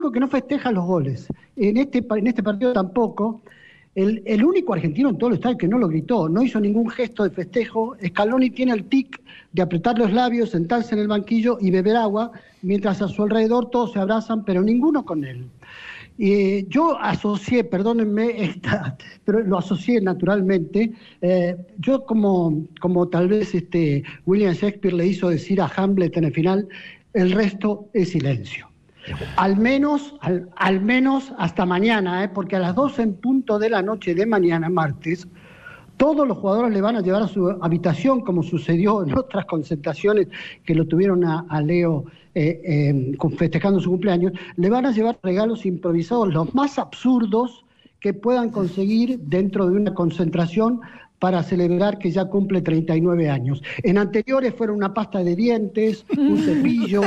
que no festeja los goles. En este partido tampoco. El único argentino en todo el estadio que no lo gritó, no hizo ningún gesto de festejo. Scaloni tiene el tic de apretar los labios, sentarse en el banquillo y beber agua, mientras a su alrededor todos se abrazan, pero ninguno con él. Yo asocié, perdónenme, pero lo asocié naturalmente. Yo como tal vez William Shakespeare le hizo decir a Hamlet en el final, el resto es silencio. Al menos hasta mañana, porque a las 12 en punto de la noche de mañana, martes, todos los jugadores le van a llevar a su habitación, como sucedió en otras concentraciones que lo tuvieron a Leo festejando su cumpleaños, le van a llevar regalos improvisados, los más absurdos que puedan conseguir dentro de una concentración para celebrar que ya cumple 39 años. En anteriores fueron una pasta de dientes, un cepillo,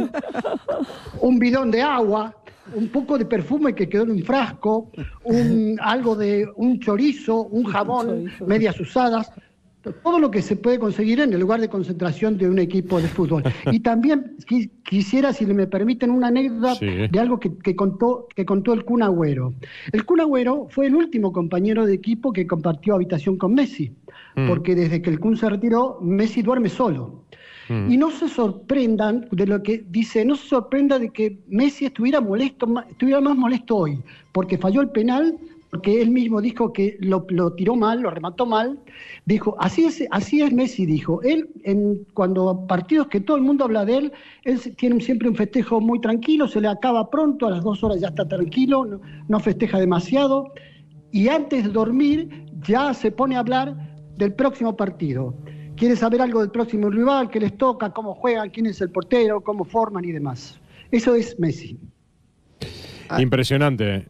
un bidón de agua, un poco de perfume que quedó en un frasco, algo de un chorizo, un jabón, medias usadas, todo lo que se puede conseguir en el lugar de concentración de un equipo de fútbol. Y también quisiera, si me permiten, una anécdota de algo que contó el Kun Agüero. El Kun Agüero fue el último compañero de equipo que compartió habitación con Messi, porque desde que el Kun se retiró, Messi duerme solo. Y no se sorprendan de lo que dice, no se sorprenda de que Messi estuviera más molesto hoy, porque falló el penal, porque él mismo dijo que lo tiró mal, lo remató mal. Dijo, así es Messi, dijo. Él, cuando partidos que todo el mundo habla de él tiene siempre un festejo muy tranquilo, se le acaba pronto, a las 2 horas ya está tranquilo, no festeja demasiado, y antes de dormir ya se pone a hablar del próximo partido. Quiere saber algo del próximo rival, qué les toca, cómo juegan, quién es el portero, cómo forman y demás. Eso es Messi. Impresionante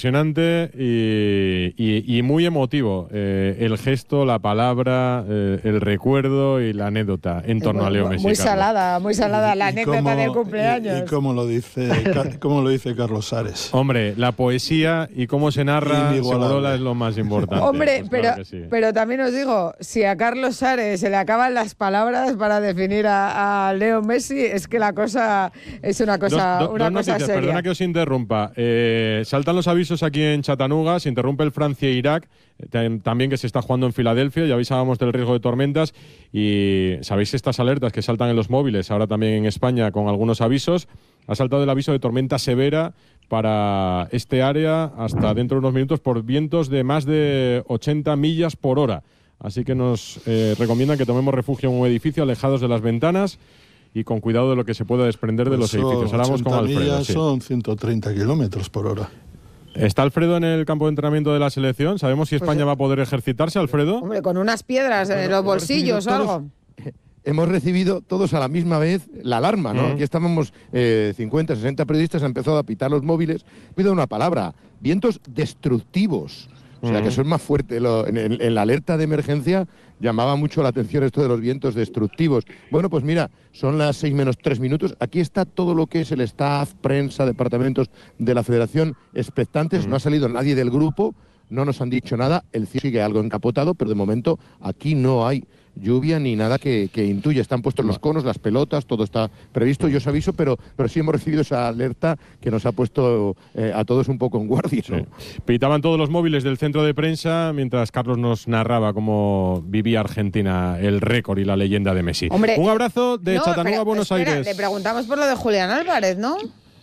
y muy emotivo el gesto, la palabra, el recuerdo y la anécdota en torno a Leo Messi. Muy salada la anécdota del cumpleaños. Y cómo lo dice Carlos Sares. Hombre, la poesía y cómo se narra Segurola es lo más importante. Hombre, pues claro que sí. pero también os digo, si a Carlos Sares se le acaban las palabras para definir a Leo Messi, es que la cosa es una cosa, dos noticias, seria. Perdona que os interrumpa. Saltan los avisos aquí en Chattanooga, se interrumpe el Francia-Irak, también que se está jugando en Filadelfia, ya avisábamos del riesgo de tormentas y sabéis estas alertas que saltan en los móviles, ahora también en España con algunos avisos. Ha saltado el aviso de tormenta severa para este área hasta dentro de unos minutos por vientos de más de 80 millas por hora. Así que nos recomiendan que tomemos refugio en un edificio alejados de las ventanas y con cuidado de lo que se pueda desprender de los edificios. Ahora vamos con Alfredo. Son 130 kilómetros por hora. ¿Está Alfredo en el campo de entrenamiento de la selección? ¿Sabemos si España va a poder ejercitarse, Alfredo? Hombre, con unas piedras en los bolsillos o algo. Hemos recibido todos a la misma vez la alarma, ¿no? Aquí estábamos 50, 60 periodistas, han empezado a pitar los móviles. Cuidado una palabra, vientos destructivos. O sea, que eso es más fuerte. En la alerta de emergencia llamaba mucho la atención esto de los vientos destructivos. Bueno, pues mira, son las 6 menos 3 minutos. Aquí está todo lo que es el staff, prensa, departamentos de la Federación expectantes. No ha salido nadie del grupo, no nos han dicho nada. El cielo sigue algo encapotado, pero de momento aquí no hay lluvia ni nada que intuya. Están puestos los conos, las pelotas, todo está previsto. Yo os aviso, pero sí hemos recibido esa alerta que nos ha puesto a todos un poco en guardia, ¿no? Sí. Pitaban todos los móviles del centro de prensa mientras Carlos nos narraba cómo vivía Argentina, el récord y la leyenda de Messi. Hombre, un abrazo de Chattanooga a Buenos Aires. Le preguntamos por lo de Julián Álvarez, ¿no?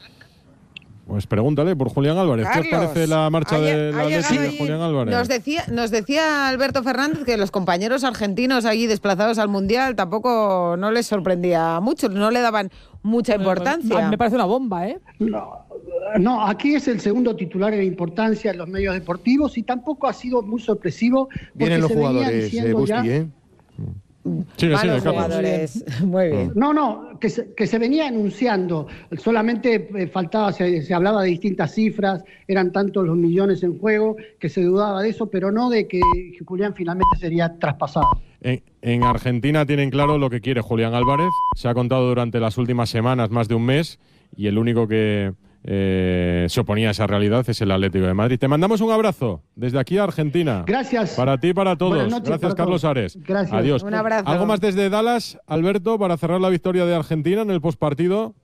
Pues pregúntale por Julián Álvarez. Carlos, ¿qué os parece la marcha de Julián Álvarez? Nos decía Alberto Fernández que los compañeros argentinos allí desplazados al Mundial tampoco no les sorprendía mucho, no le daban mucha importancia. A mí me parece una bomba, ¿eh? No, aquí es el segundo titular en importancia en los medios deportivos y tampoco ha sido muy sorpresivo. Vienen los jugadores, Busti, ¿eh? Sigue, jugadores. Muy bien. Que se venía anunciando, solamente faltaba, se hablaba de distintas cifras, eran tantos los millones en juego, que se dudaba de eso, pero no de que Julián finalmente sería traspasado. En Argentina tienen claro lo que quiere Julián Álvarez, se ha contado durante las últimas semanas, más de un mes, y el único que se oponía a esa realidad es el Atlético de Madrid. Te mandamos un abrazo desde aquí a Argentina. Gracias. Para ti y para todos. Buenas noches. Gracias, Carlos Sares. Gracias. Adiós. Un abrazo. ¿Algo más desde Dallas, Alberto, para cerrar la victoria de Argentina en el postpartido?